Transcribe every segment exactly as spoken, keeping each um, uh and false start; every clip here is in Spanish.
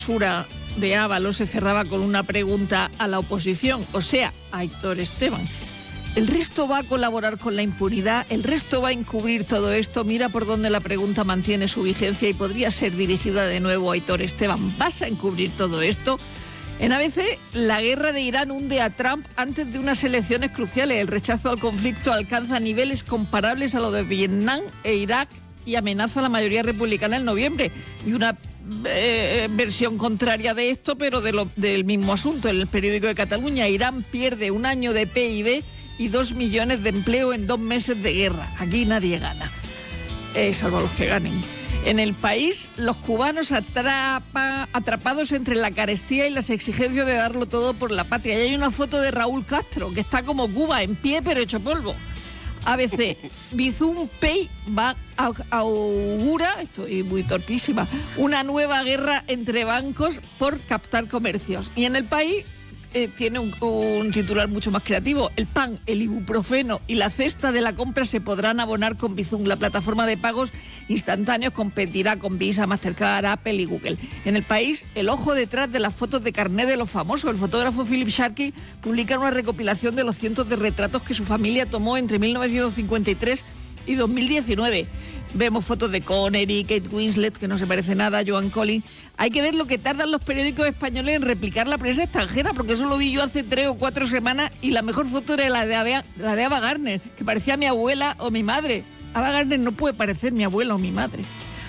Sura de Ábalos se cerraba con una pregunta a la oposición, o sea, a Aitor Esteban. ¿El resto va a colaborar con la impunidad? ¿El resto va a encubrir todo esto? Mira por dónde la pregunta mantiene su vigencia y podría ser dirigida de nuevo a Aitor Esteban. ¿Vas a encubrir todo esto? En A B C, la guerra de Irán hunde a Trump antes de unas elecciones cruciales. El rechazo al conflicto alcanza niveles comparables a los de Vietnam e Irak y amenaza a la mayoría republicana en noviembre. Y una eh, versión contraria de esto, pero de lo, del mismo asunto. En el periódico de Cataluña, Irán pierde un año de P I B y dos millones de empleo en dos meses de guerra. Aquí nadie gana, eh, salvo los que ganen. En El País, los cubanos atrapa, atrapados entre la carestía y las exigencias de darlo todo por la patria. Y hay una foto de Raúl Castro, que está como Cuba, en pie pero hecho polvo. A B C, Bizum Pay va a, augura, estoy muy torpísima, una nueva guerra entre bancos por captar comercios. Y en El País eh, tiene un, un titular mucho más creativo. El pan, el ibuprofeno y la cesta de la compra se podrán abonar con Bizum. La plataforma de pagos instantáneos competirá con Visa, Mastercard, Apple y Google. En El País, el ojo detrás de las fotos de carné de los famosos. El fotógrafo Philip Sharkey publica una recopilación de los cientos de retratos que su familia tomó entre mil novecientos cincuenta y tres y dos mil diecinueve. Vemos fotos de Connery, Kate Winslet, que no se parece nada a Joan Collins. Hay que ver lo que tardan los periódicos españoles en replicar la prensa extranjera, porque eso lo vi yo hace tres o cuatro semanas y la mejor foto era la de Ava, la de Ava Gardner, que parecía mi abuela o mi madre. Ava Gardner no puede parecer mi abuela o mi madre.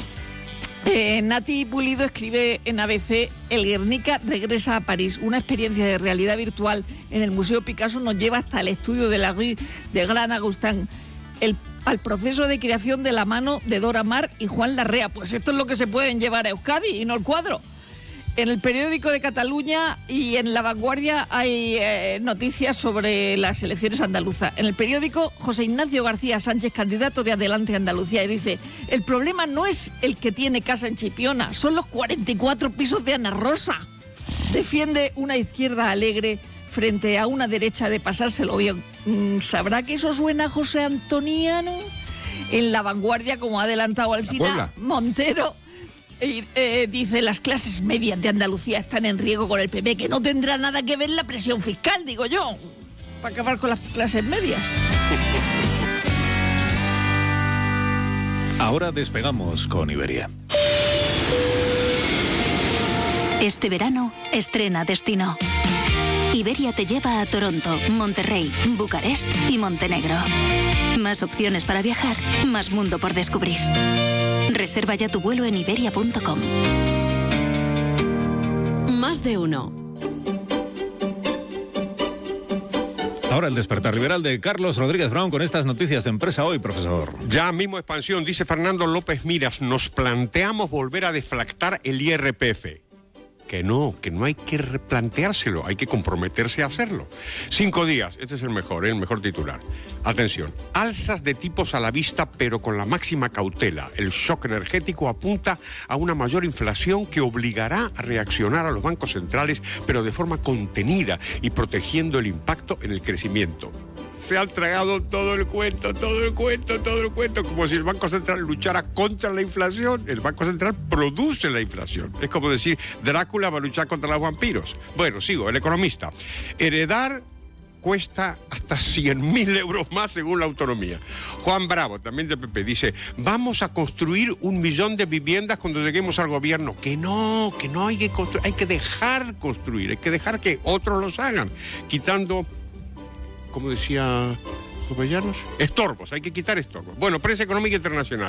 Eh, Nati Pulido escribe en A B C, el Guernica regresa a París. Una experiencia de realidad virtual en el Museo Picasso nos lleva hasta el estudio de la rue de Gran Agustín, el al proceso de creación de la mano de Dora Maar y Juan Larrea. Pues esto es lo que se pueden llevar a Euskadi y no el cuadro. En el periódico de Cataluña y en La Vanguardia hay eh, noticias sobre las elecciones andaluzas. En el periódico, José Ignacio García Sánchez, candidato de Adelante Andalucía, y dice: el problema no es el que tiene casa en Chipiona, son los cuarenta y cuatro pisos de Ana Rosa. Defiende una izquierda alegre frente a una derecha de pasárselo bien. ¿Sabrá que eso suena a José Antoniano? En La Vanguardia, como ha adelantado Alsina, Montero eh, eh, dice: las clases medias de Andalucía están en riesgo con el P P, que no tendrá nada que ver la presión fiscal, digo yo, para acabar con las clases medias. Ahora despegamos con Iberia. Este verano, estrena destino. Iberia te lleva a Toronto, Monterrey, Bucarest y Montenegro. Más opciones para viajar, más mundo por descubrir. Reserva ya tu vuelo en iberia punto com. Más de uno. Ahora el despertar liberal de Carlos Rodríguez Brown con estas noticias de Empresa Hoy, profesor. Ya mismo expansión, dice Fernando López Miras, nos planteamos volver a deflactar el I R P F. Que no, que no hay que replanteárselo, hay que comprometerse a hacerlo. Cinco días, este es el mejor, ¿eh? El mejor titular. Atención, alzas de tipos a la vista, pero con la máxima cautela. El shock energético apunta a una mayor inflación que obligará a reaccionar a los bancos centrales, pero de forma contenida y protegiendo el impacto en el crecimiento. Se han tragado todo el cuento, todo el cuento, todo el cuento, como si el Banco Central luchara contra la inflación. El Banco Central produce la inflación. Es como decir, Drácula va a luchar contra los vampiros. Bueno, sigo, el economista. Heredar cuesta hasta cien mil euros más según la autonomía. Juan Bravo, también del P P, dice: vamos a construir un millón de viviendas cuando lleguemos al gobierno. Que no, que no hay que construir, hay que dejar construir, hay que dejar que otros los hagan, quitando, como decía Jovellanos, estorbos, hay que quitar estorbos. Bueno, prensa económica internacional.